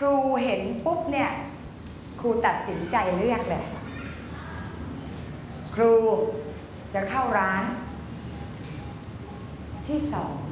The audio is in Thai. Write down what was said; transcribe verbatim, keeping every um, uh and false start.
รูเห็นปุ๊บเนี่ยครูตัดสินใจเลือกเลยครูจะเข้าร้านที่สอง